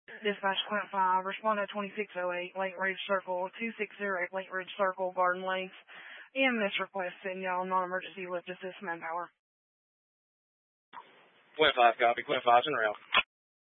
Dispatch Clint 5, respond at 2608 Lake Ridge Circle, 2608 Lake Ridge Circle, Garden Lakes. EMS request send y'all non-emergency lift assist manpower. Clint 5, copy. Clint 5's en route.